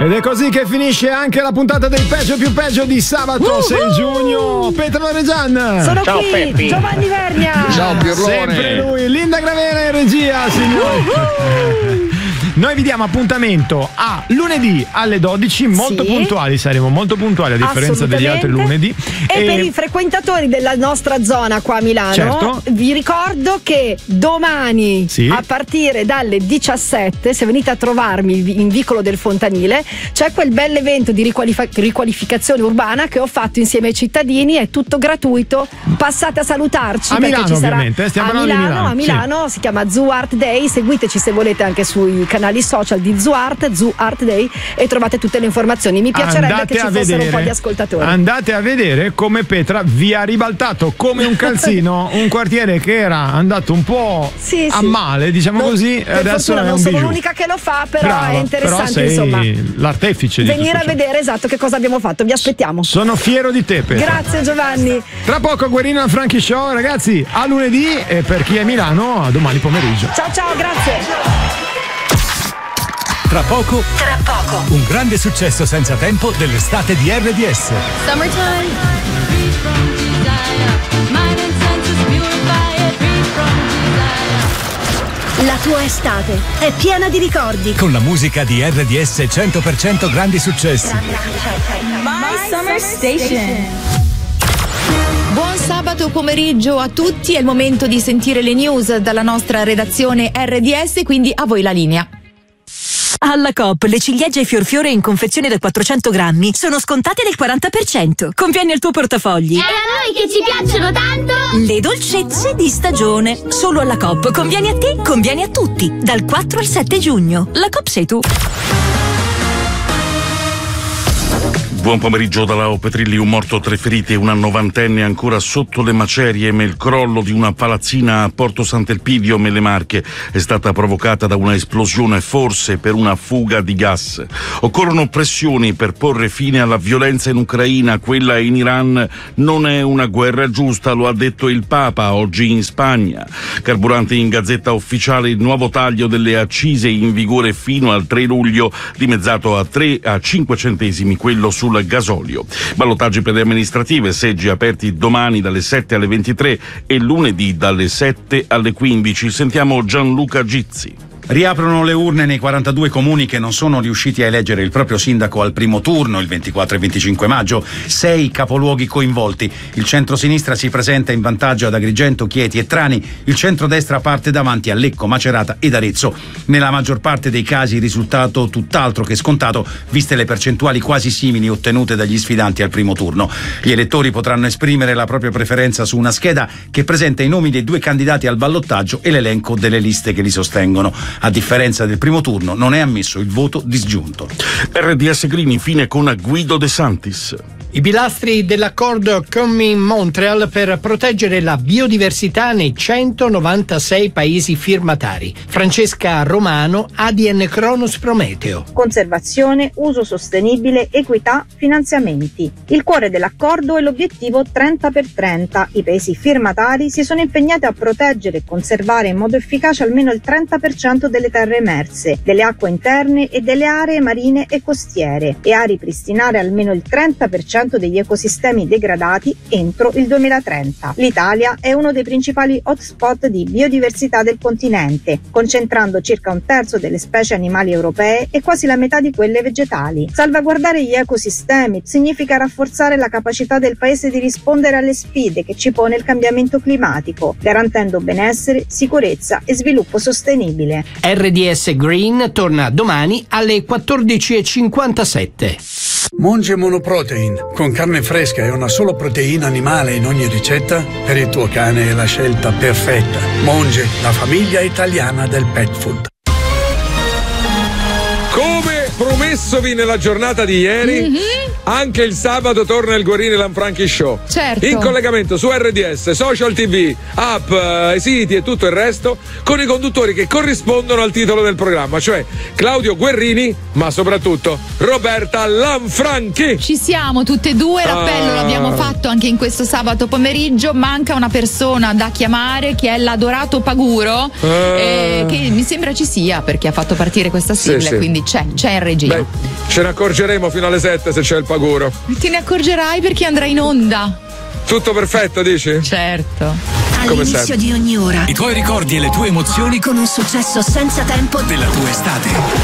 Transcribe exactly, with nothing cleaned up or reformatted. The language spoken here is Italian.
Ed è così che finisce anche la puntata del peggio più peggio di sabato uh-huh. sei giugno. Petra Loregian. Sono Ciao, qui, Peppi. Giovanni Vernia. Ciao Pirlone. Sempre lui, Linda Gravera in regia, signori. Uh-huh. Noi vi diamo appuntamento a lunedì alle dodici, molto sì. puntuali, saremo molto puntuali a differenza degli altri lunedì. E, e per i frequentatori della nostra zona qua a Milano, certo. vi ricordo che domani sì. a partire dalle diciassette, se venite a trovarmi in Vicolo del Fontanile, c'è quel bel evento di riqualif- riqualificazione urbana che ho fatto insieme ai cittadini, è tutto gratuito, passate a salutarci. A Milano ci sarà ovviamente, stiamo a parlando Milano, di Milano. a Milano sì. Si chiama Zoo Art Day, seguiteci se volete anche sui canali social di Zoo Art, Zoo Art Day, e trovate tutte le informazioni. Mi piacerebbe andate che ci fossero vedere, un po' di ascoltatori. Andate a vedere come Petra vi ha ribaltato come un calzino un quartiere che era andato un po' sì, a sì. male, diciamo non, così, per adesso fortuna è non un sono bijou. l'unica che lo fa, però Brava, è interessante, però sei insomma, l'artefice di venire tutto a vedere esatto che cosa abbiamo fatto. Vi aspettiamo. Sono fiero di te, Petra. Grazie Giovanni. Tra poco Guerrino al Frankie Show, ragazzi, a lunedì, e per chi è a Milano a domani pomeriggio. Ciao ciao, grazie. Tra poco, Tra poco, un grande successo senza tempo dell'estate di R D S. Summertime. La tua estate è piena di ricordi. Con la musica di R D S cento per cento grandi successi. My Summer Station. Buon sabato pomeriggio a tutti, è il momento di sentire le news dalla nostra redazione R D S, quindi a voi la linea. Alla Coop le ciliegie fior fiore in confezione da quattrocento grammi sono scontate del quaranta per cento. Convieni al tuo portafogli. E a noi che ci piacciono tanto! Le dolcezze di stagione. Solo alla Coop. Convieni a te, convieni a tutti. Dal quattro al sette giugno. La Coop sei tu. Buon pomeriggio da Lao Petrilli. Un morto, tre feriti e una novantenne ancora sotto le macerie. Ma il crollo di una palazzina a Porto Sant'Elpidio, nelle Marche, è stata provocata da una esplosione, forse per una fuga di gas. Occorrono pressioni per porre fine alla violenza in Ucraina. Quella in Iran non è una guerra giusta, lo ha detto il Papa oggi in Spagna. Carburanti in Gazzetta Ufficiale, il nuovo taglio delle accise in vigore fino al tre luglio, dimezzato a tre a cinque centesimi quello sul gasolio. Ballottaggi per le amministrative, seggi aperti domani dalle sette alle ventitré e lunedì dalle sette alle quindici. Sentiamo Gianluca Gizzi. Riaprono le urne nei quarantadue comuni che non sono riusciti a eleggere il proprio sindaco al primo turno il ventiquattro e venticinque maggio. Sei capoluoghi coinvolti. Il centrosinistra si presenta in vantaggio ad Agrigento, Chieti e Trani. Il centrodestra parte davanti a Lecco, Macerata ed Arezzo. Nella maggior parte dei casi il risultato tutt'altro che scontato, viste le percentuali quasi simili ottenute dagli sfidanti al primo turno. Gli elettori potranno esprimere la propria preferenza su una scheda che presenta i nomi dei due candidati al ballottaggio e l'elenco delle liste che li sostengono. A differenza del primo turno non è ammesso il voto disgiunto. R D S Green infine con Guido De Santis. I pilastri dell'accordo Kunming-Montreal per proteggere la biodiversità nei centonovantasei paesi firmatari. Francesca Romano, A D N Cronos Prometeo. Conservazione, uso sostenibile, equità, finanziamenti. Il cuore dell'accordo è l'obiettivo trenta per trenta. I paesi firmatari si sono impegnati a proteggere e conservare in modo efficace almeno il trenta per cento delle terre emerse, delle acque interne e delle aree marine e costiere, e a ripristinare almeno il trenta per cento degli ecosistemi degradati entro il duemilatrenta. L'Italia è uno dei principali hotspot di biodiversità del continente, concentrando circa un terzo delle specie animali europee e quasi la metà di quelle vegetali. Salvaguardare gli ecosistemi significa rafforzare la capacità del Paese di rispondere alle sfide che ci pone il cambiamento climatico, garantendo benessere, sicurezza e sviluppo sostenibile. R D S Green torna domani alle quattordici e cinquantasette. Monge Monoprotein, con carne fresca e una sola proteina animale in ogni ricetta, per il tuo cane è la scelta perfetta. Monge, la famiglia italiana del pet food. Come promessovi nella giornata di ieri, mm-hmm. anche il sabato torna il Guerrini Lanfranchi Show. Certo. In collegamento su R D S, social T V, app, eh, siti e tutto il resto, con i conduttori che corrispondono al titolo del programma, cioè Claudio Guerrini, ma soprattutto Roberta Lanfranchi. Ci siamo tutte e due, l'appello ah. l'abbiamo fatto anche in questo sabato pomeriggio. Manca una persona da chiamare, che è l'Adorato Paguro, ah. eh, che mi sembra ci sia, perché ha fatto partire questa sigla, sì, sì. quindi c'è, c'è in regia. Beh, Ce ne accorgeremo fino alle sette se c'è il paguro. Te ne accorgerai perché andrà in onda. Tutto perfetto, dici? Certo. Come All'inizio sempre. di ogni ora. I tuoi ricordi e le tue emozioni Con un successo senza tempo della tua estate.